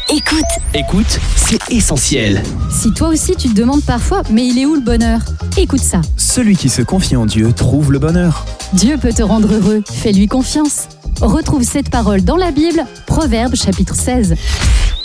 Écoute, c'est essentiel. Si toi aussi tu te demandes parfois, mais il est où le bonheur ? Écoute ça. Celui qui se confie en Dieu trouve le bonheur. Dieu peut te rendre heureux, fais-lui confiance. Retrouve cette parole dans la Bible, Proverbes chapitre 16.